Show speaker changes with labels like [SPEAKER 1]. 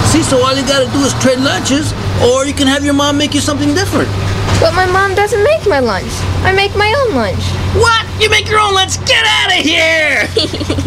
[SPEAKER 1] See, so all you gotta do is trade lunches, or you can have your mom make you something different.
[SPEAKER 2] But my mom doesn't make my lunch. I make my own lunch.
[SPEAKER 1] What? You make your own lunch? Get out of here!